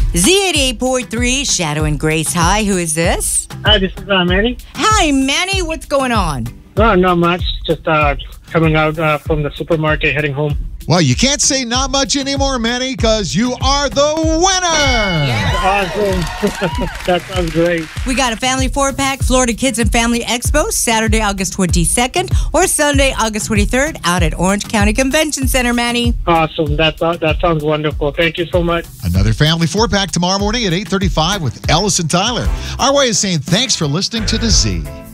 Z88.3, Shadow and Grace. Hi, who is this? Hi, this is Manny. Hi, Manny. What's going on? No, not much. Just coming out from the supermarket, heading home. Well, you can't say not much anymore, Manny, because you are the winner. Awesome. That sounds great. We got a family 4-pack, Florida Kids and Family Expo, Saturday, August 22nd, or Sunday, August 23rd, out at Orange County Convention Center, Manny. Awesome. That sounds wonderful. Thank you so much. Another family 4-pack tomorrow morning at 8:35 with Ellis and Tyler. Our way of saying thanks for listening to The Z.